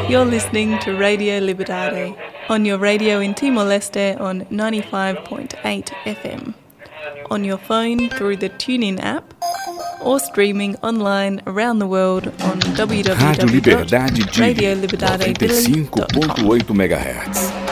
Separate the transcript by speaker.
Speaker 1: You're listening to Radio Liberdade on your radio in Timor-Leste on 95.8 FM, on your phone through the TuneIn app, or streaming online around the world on
Speaker 2: Rádio Liberdade de
Speaker 1: www.radioliberdade.com.
Speaker 2: 95.8 MHz.